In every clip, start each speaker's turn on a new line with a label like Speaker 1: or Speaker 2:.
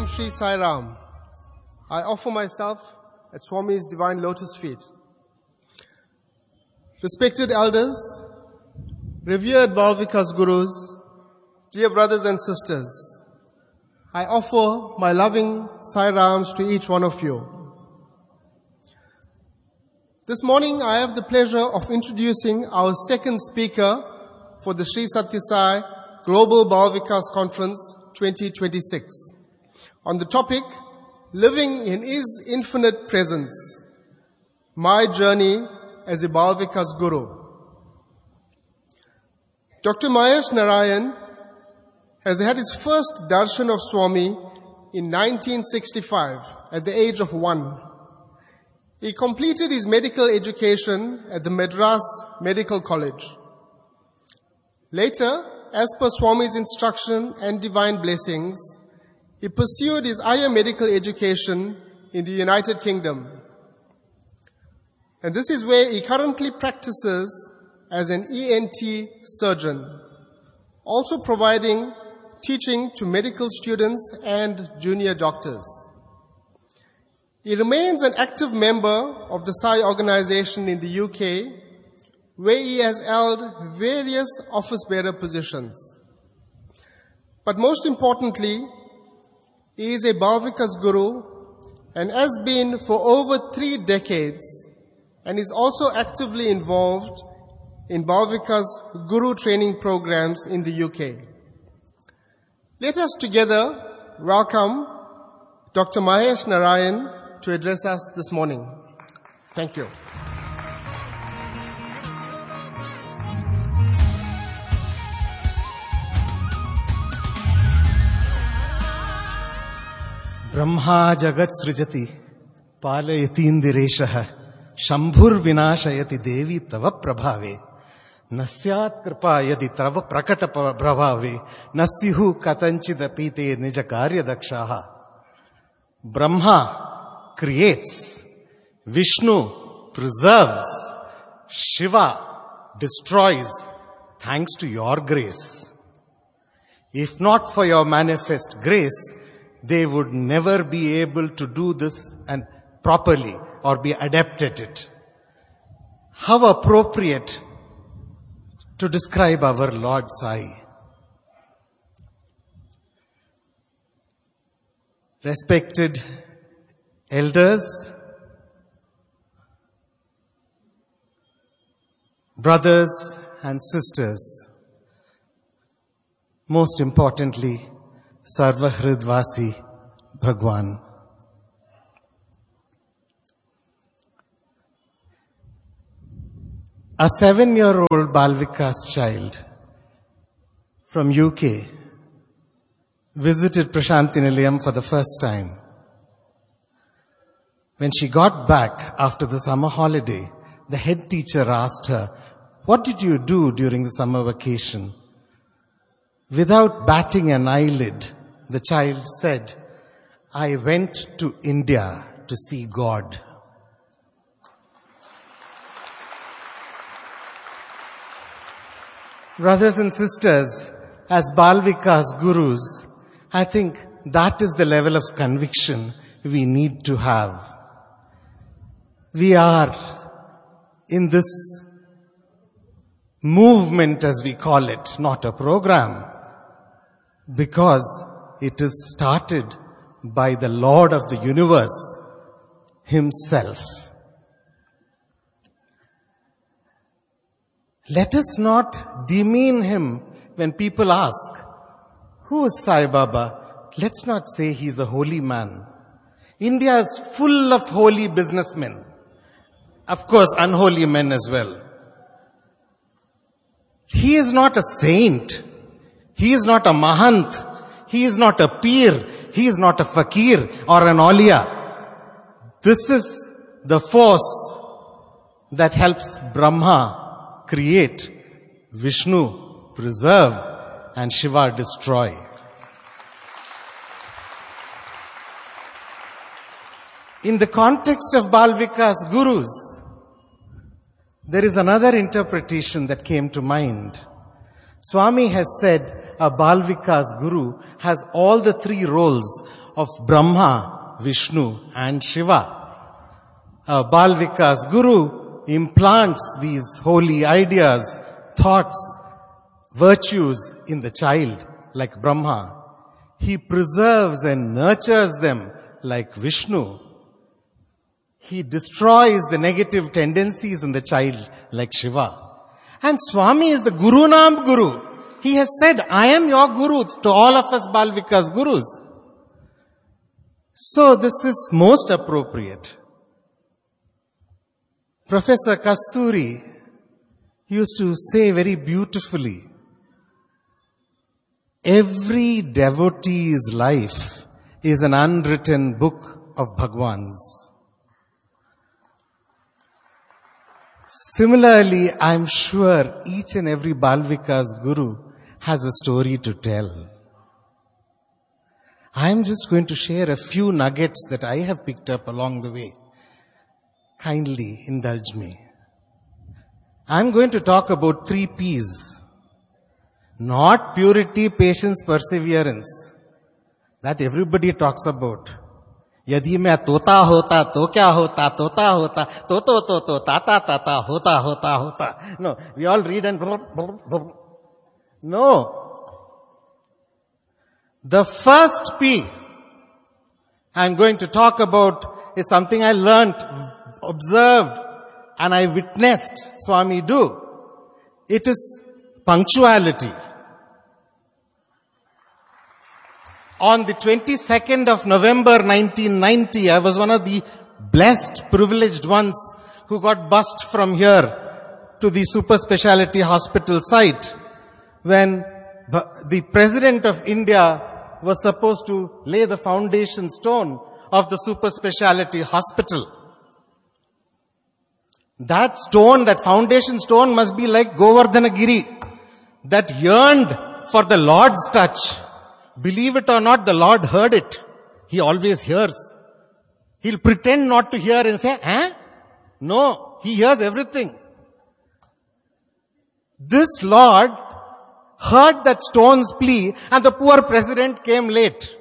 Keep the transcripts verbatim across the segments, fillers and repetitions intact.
Speaker 1: Om Shri Sai Ram. I offer myself at Swami's divine lotus feet. Respected elders, revered Bal Vikas Gurus, dear brothers and sisters, I offer my loving Sai Rams to each one of you. This morning I have the pleasure of introducing our second speaker for the Sri Sathya Sai Global Bal Vikas Conference twenty twenty-six on the topic, Living in His Infinite Presence, My Journey as a Bal Vikas Guru. Doctor Mahesh Narayan has had his first darshan of Swami in nineteen sixty-five at the age of one. He completed his medical education at the Madras Medical College. Later, as per Swami's instruction and divine blessings, he pursued his higher medical education in the United Kingdom. And this is where he currently practices as an E N T surgeon, also providing teaching to medical students and junior doctors. He remains an active member of the Sai organization in the U K, where he has held various office bearer positions. But most importantly, he is a Bal Vikas Guru and has been for over three decades and is also actively involved in Bal Vikas Guru training programs in the U K. Let us together welcome Doctor Mahesh Narayan to address us this morning. Thank you.
Speaker 2: Brahma jagat srijati palayatindiraeshaha shambhur vinashayati devi tava prabhave nasyat kripa yadi tava prakata prabhave nasyuhu katanchidapite nija karya dakshaha. Brahma creates, Vishnu preserves, Shiva destroys, thanks to your grace. If not for your manifest grace, they would never be able to do this and properly or be adept at it. How appropriate to describe our Lord Sai. Respected elders, brothers and sisters, most importantly, Sarva Hridvasi Bhagwan. A seven-year-old Bal Vikas child from U K visited Prashanti Nilayam for the first time. When she got back after the summer holiday, the head teacher asked her, "What did you do during the summer vacation?" Without batting an eyelid, the child said, "I went to India to see God." Brothers and sisters, as Bal Vikas Gurus, I think that is the level of conviction we need to have. We are in this movement, as we call it, not a program, because it is started by the Lord of the universe Himself. Let us not demean Him when people ask, "Who is Sai Baba?" Let's not say He's a holy man. India is full of holy businessmen. Of course, unholy men as well. He is not a saint. He is not a mahant. He is not a peer. He is not a fakir or an aulia. This is the force that helps Brahma create, Vishnu preserve, and Shiva destroy. In the context of Bal Vikas Gurus, there is another interpretation that came to mind. Swami has said, a Balvika's guru has all the three roles of Brahma, Vishnu and Shiva. A Balvika's guru implants these holy ideas, thoughts, virtues in the child like Brahma. He preserves and nurtures them like Vishnu. He destroys the negative tendencies in the child like Shiva. And Swami is the Guru Nam Guru. He has said, I am your Guru to all of us Balvika's Gurus. So this is most appropriate. Professor Kasturi used to say very beautifully, every devotee's life is an unwritten book of Bhagwan's. Similarly, I'm sure each and every Balvika's guru has a story to tell. I'm just going to share a few nuggets that I have picked up along the way. Kindly indulge me. I'm going to talk about three P's. Not purity, patience, perseverance. That everybody talks about. यदि मैं तोता होता तो क्या होता तोता होता तो तो तो तो ताता ताता होता होता होता. No, we all read and no. The first P I'm going to talk about is something I learnt, observed, and I witnessed Swami do. It is punctuality. On the twenty-second of November nineteen ninety, I was one of the blessed, privileged ones who got bussed from here to the super specialty hospital site when the President of India was supposed to lay the foundation stone of the super specialty hospital. That stone, that foundation stone must be like Govardhanagiri, that yearned for the Lord's touch. Believe it or not, the Lord heard it. He always hears. He'll pretend not to hear and say, eh? No, he hears everything. This Lord heard that stone's plea and the poor president came late.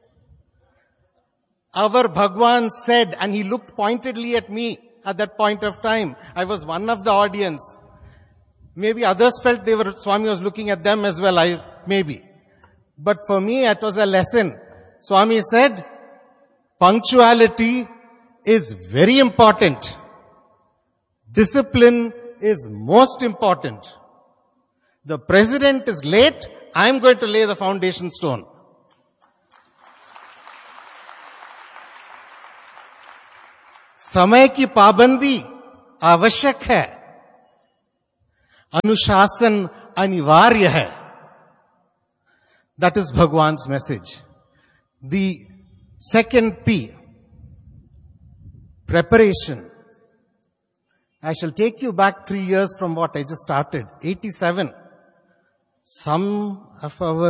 Speaker 2: Our Bhagwan said, and he looked pointedly at me at that point of time. I was one of the audience. Maybe others felt they were, Swami was looking at them as well, I, maybe. But for me, it was a lesson. Swami said, punctuality is very important. Discipline is most important. The president is late, I am going to lay the foundation stone. समय की पाबंदी आवश्यक है. अनुशासन अनिवार्य है. That is Bhagwan's message. The second P, preparation. I shall take you back three years from what I just started, eighty-seven. Some of our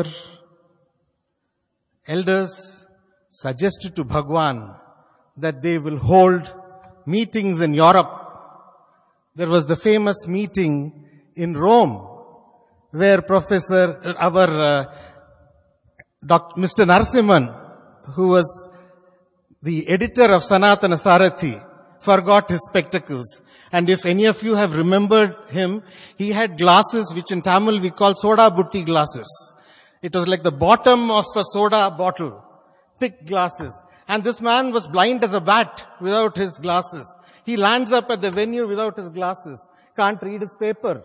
Speaker 2: elders suggested to Bhagwan that they will hold meetings in Europe. There was the famous meeting in Rome where Professor, our uh, Doctor Mister Narasimhan, who was the editor of Sanatana Sarathi, forgot his spectacles. And if any of you have remembered him, he had glasses which in Tamil we call soda butti glasses. It was like the bottom of a soda bottle, thick glasses. And this man was blind as a bat without his glasses. He lands up at the venue without his glasses, can't read his paper.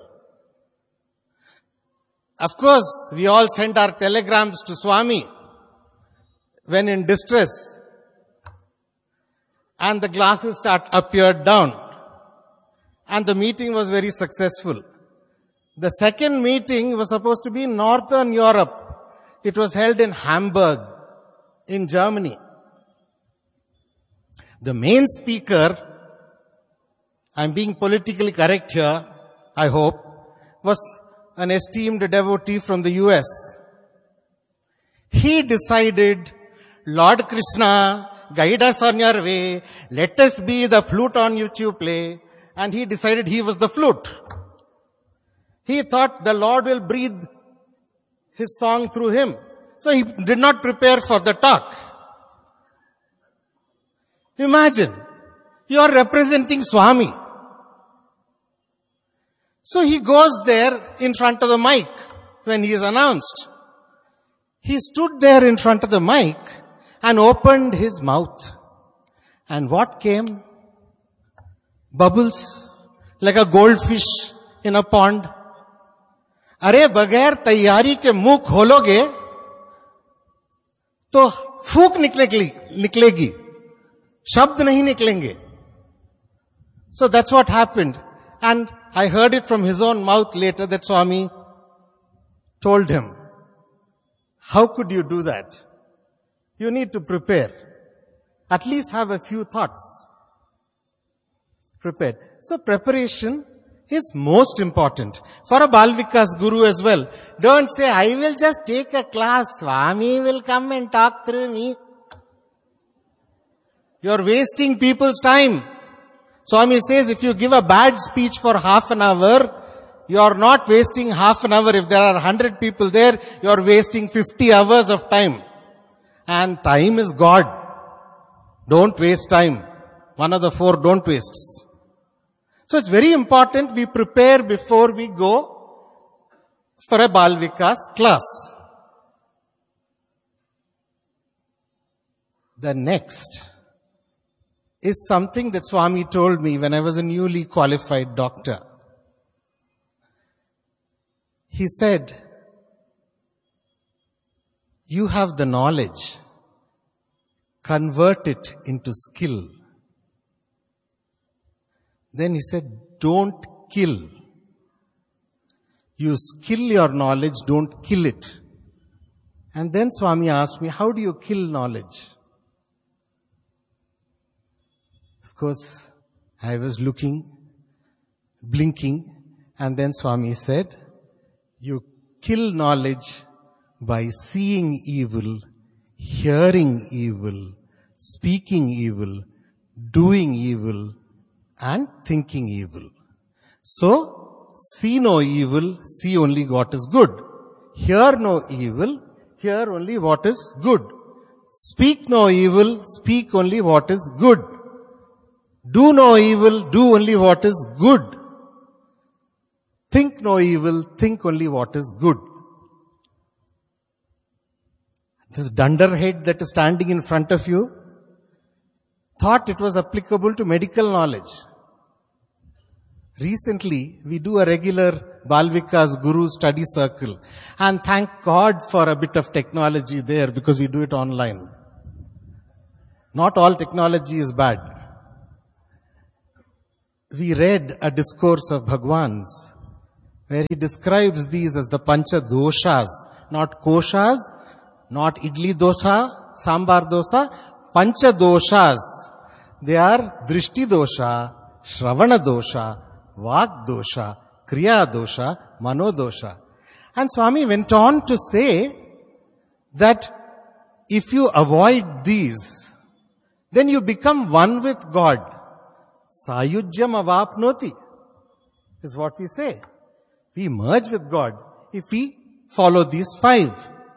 Speaker 2: Of course, we all send our telegrams to Swami when in distress. And the glasses start appeared down. And the meeting was very successful. The second meeting was supposed to be in Northern Europe. It was held in Hamburg, in Germany. The main speaker, I'm being politically correct here, I hope, was an esteemed devotee from the U S. He decided, Lord Krishna, guide us on your way, let us be the flute on which you play. And he decided he was the flute. He thought the Lord will breathe his song through him. So he did not prepare for the talk. Imagine, you are representing Swami. So he goes there in front of the mic when he is announced. He stood there in front of the mic and opened his mouth. And what came? Bubbles, like a goldfish in a pond. अरे बगैर तैयारी के मुंह खोलोगे तो फूक निकलेगी निकलेगी शब्द नहीं निकलेंगे. So that's what happened. And I heard it from his own mouth later that Swami told him, how could you do that? You need to prepare. At least have a few thoughts prepared. So preparation is most important for a Bal Vikas Guru as well. Don't say, I will just take a class, Swami will come and talk through me. You're wasting people's time. Swami says, if you give a bad speech for half an hour, you're not wasting half an hour. If there are a hundred people there, you're wasting fifty hours of time. And time is God. Don't waste time. One of the four don't waste. So it's very important we prepare before we go for a Bal Vikas class. The next is something that Swami told me when I was a newly qualified doctor. He said, you have the knowledge, convert it into skill. Then he said, don't kill. You skill your knowledge, don't kill it. And then Swami asked me, how do you kill knowledge? Of course, I was looking, blinking, and then Swami said, you kill knowledge by seeing evil, hearing evil, speaking evil, doing evil, and thinking evil. So, see no evil, see only what is good. Hear no evil, hear only what is good. Speak no evil, speak only what is good. Do no evil, do only what is good. Think no evil, think only what is good. This dunderhead that is standing in front of you thought it was applicable to medical knowledge. Recently, we do a regular Bal Vikas Guru study circle, and thank God for a bit of technology there because we do it online. Not all technology is bad. We read a discourse of Bhagwan's where he describes these as the Pancha Doshas, not Koshas, not Idli Dosa, Sambar Dosa, Pancha Doshas. They are Drishti Dosha, Shravana Dosha, Vak Dosha, Kriya Dosha, Mano Dosha. And Swami went on to say that if you avoid these, then you become one with God. Sayujyam avapnoti is what we say. We merge with God if we follow these five.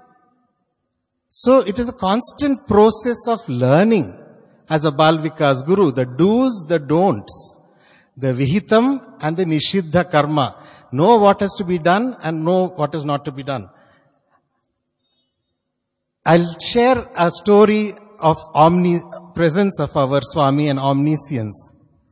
Speaker 2: So it is a constant process of learning as a Bal Vikas Guru, the do's, the don'ts, the vihitam and the nishiddha karma. Know what has to be done and know what is not to be done. I'll share a story of omnipresence of our Swami and omniscience.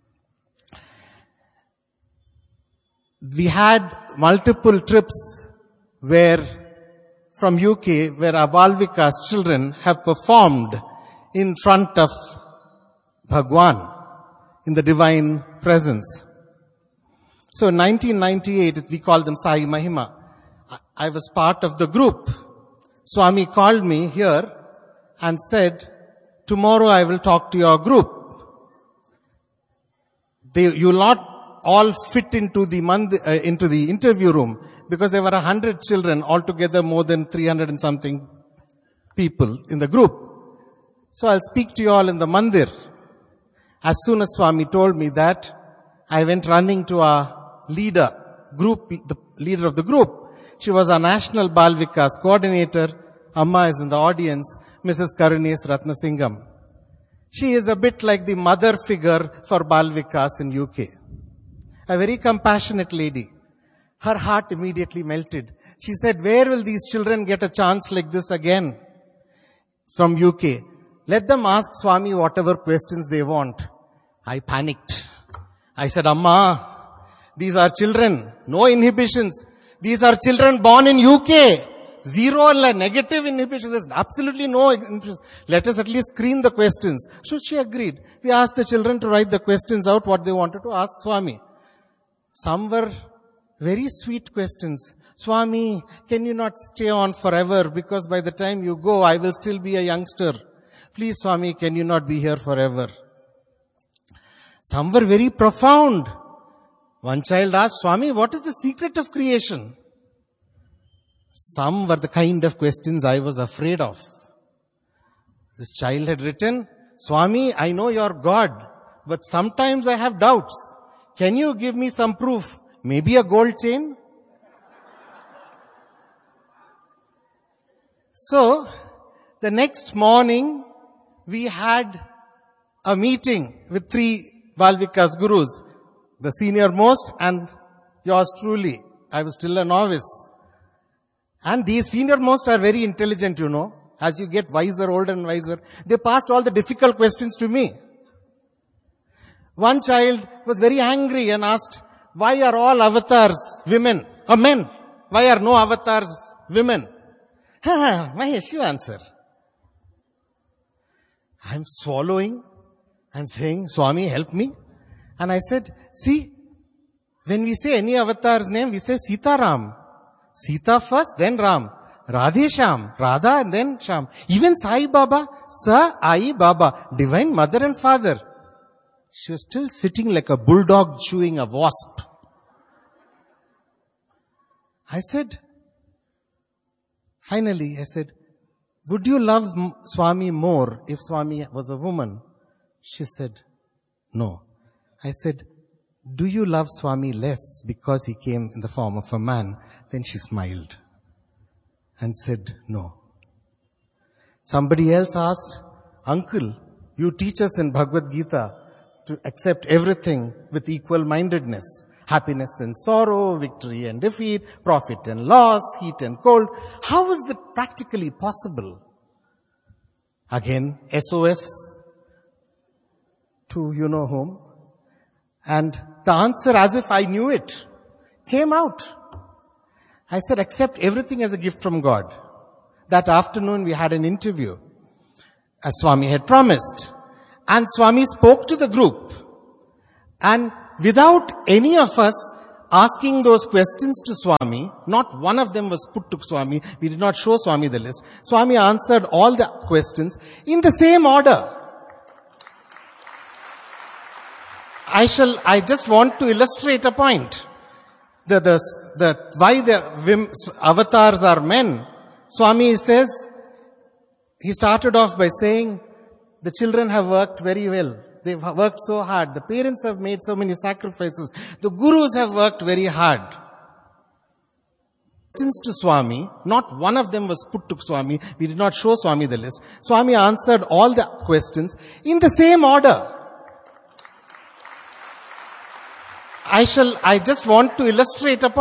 Speaker 2: We had multiple trips where, from U K, where our Bal Vikas children have performed in front of Bhagwan in the divine presence. So in nineteen ninety-eight, we called them Sai Mahima. I was part of the group. Swami called me here and said, tomorrow I will talk to your group. They, you will not all fit into the mand- uh, into the interview room because there were a hundred children, altogether more than three hundred and something people in the group. So I'll speak to you all in the mandir. As soon as Swami told me that, I went running to our leader, group, the leader of the group. She was our National Bal Vikas coordinator. Amma is in the audience, Missus Karunesh Ratnasingam. She is a bit like the mother figure for Bal Vikas in U K. A very compassionate lady. Her heart immediately melted. She said, where will these children get a chance like this again? From U K. Let them ask Swami whatever questions they want. I panicked. I said, Amma, these are children. No inhibitions. These are children born in U K. Zero and negative inhibition. There's absolutely no inhibition. Let us at least screen the questions. So she agreed. We asked the children to write the questions out, what they wanted to ask Swami. Some were very sweet questions. Swami, can you not stay on forever? Because by the time you go, I will still be a youngster. Please, Swami, can you not be here forever? Some were very profound. One child asked, Swami, what is the secret of creation? Some were the kind of questions I was afraid of. This child had written, Swami, I know you're God, but sometimes I have doubts. Can you give me some proof? Maybe a gold chain? So, the next morning, we had a meeting with three Bal Vikas gurus, the senior most and yours truly. I was still a novice. And these senior most are very intelligent, you know. As you get wiser, older and wiser, they passed all the difficult questions to me. One child was very angry and asked, why are all avatars women, or men? Why are no avatars women? Ha, Mahesh, you answer. I'm swallowing and saying, Swami, help me. And I said, see, when we say any avatar's name, we say Sita Ram. Sita first, then Ram. Radhe Sham, Radha and then Sham. Even Sai Baba, Sa Ai Baba, Divine Mother and Father. She was still sitting like a bulldog chewing a wasp. I said, finally, I said, would you love Swami more if Swami was a woman? She said, no. I said, do you love Swami less because he came in the form of a man? Then she smiled and said, no. Somebody else asked, Uncle, you teach us in Bhagavad Gita to accept everything with equal mindedness. Happiness and sorrow, victory and defeat, profit and loss, heat and cold. How is that practically possible? Again, S O S to you know whom. And the answer, as if I knew it, came out. I said, accept everything as a gift from God. That afternoon we had an interview, as Swami had promised. And Swami spoke to the group. And without any of us asking those questions to Swami, not one of them was put to Swami. We did not show Swami the list. Swami answered all the questions in the same order. I shall, I just want to illustrate a point. The, the, the, why the vim, avatars are men. Swami says, he started off by saying, the children have worked very well. They've worked so hard. The parents have made so many sacrifices. The gurus have worked very hard. Questions to Swami, not one of them was put to Swami. We did not show Swami the list. Swami answered all the questions in the same order. I shall, I just want to illustrate a point.